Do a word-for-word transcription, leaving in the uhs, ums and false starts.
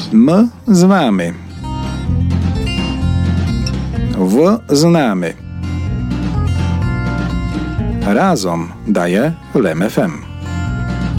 My z wami. Wy z nami. Razom daje L M F M.